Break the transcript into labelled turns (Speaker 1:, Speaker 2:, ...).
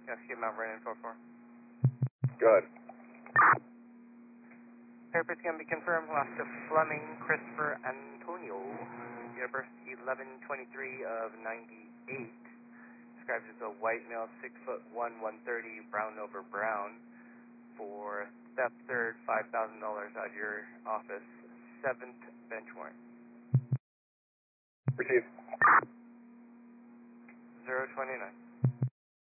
Speaker 1: Rescue Mount Vernon 4-4.
Speaker 2: Good.
Speaker 1: Airport's going to be confirmed. Lost to Fleming Christopher Antonio. Date of birth 11/23 of 98. Described as a white male, 6'1", 130, brown over brown. For theft third, $5,000 out of your office. 7th bench warrant.
Speaker 2: Received.
Speaker 1: 029.